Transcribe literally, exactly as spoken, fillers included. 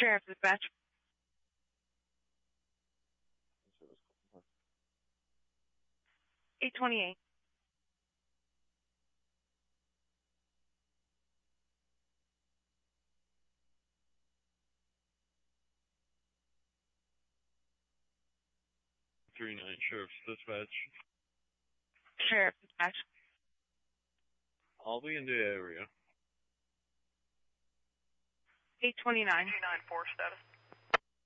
Sheriff Dispatch. eight twenty-eight. three nine, Sheriff's Dispatch. Sheriff Dispatch. I'll be in the area. eight twenty-nine. two nine four status.